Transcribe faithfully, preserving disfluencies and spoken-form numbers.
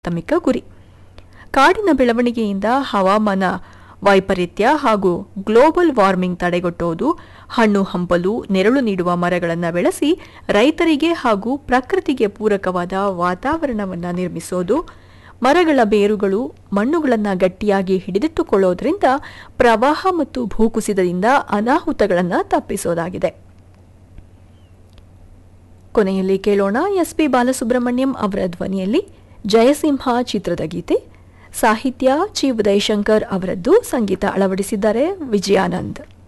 ಪ್ರಾಥಮಿಕ ಗುರಿ. ಕಾಡಿನ ಬೆಳವಣಿಗೆಯಿಂದ ಹವಾಮಾನ ವೈಪರೀತ್ಯ ಹಾಗೂ ಗ್ಲೋಬಲ್ ವಾರ್ಮಿಂಗ್ ತಡೆಗಟ್ಟುವುದು, ಹಣ್ಣು ಹಂಪಲು ನೆರಳು ನೀಡುವ ಮರಗಳನ್ನು ಬೆಳೆಸಿ ರೈತರಿಗೆ ಹಾಗೂ ಪ್ರಕೃತಿಗೆ ಪೂರಕವಾದ ವಾತಾವರಣವನ್ನು ನಿರ್ಮಿಸೋದು, ಮರಗಳ ಬೇರುಗಳು ಮಣ್ಣುಗಳನ್ನು ಗಟ್ಟಿಯಾಗಿ ಹಿಡಿದಿಟ್ಟುಕೊಳ್ಳೋದ್ರಿಂದ ಪ್ರವಾಹ ಮತ್ತು ಭೂಕುಸಿತದಿಂದ ಅನಾಹುತಗಳನ್ನು ತಪ್ಪಿಸೋದಾಗಿದೆ. ಕೊನೆಯಲ್ಲಿ ಕೇಳೋಣ ಎಸ್ ಪಿ ಬಾಲಸುಬ್ರಹ್ಮಣ್ಯಂ ಅವರ ಧ್ವನಿಯಲ್ಲಿ ಜಯಸಿಂಹ ಚಿತ್ರದ ಗೀತೆ. ಸಾಹಿತ್ಯ ಚಿ ಉದಯಶಂಕರ್ ಅವರದ್ದು, ಸಂಗೀತ ಅಳವಡಿಸಿದ್ದಾರೆ ವಿಜಯಾನಂದ್.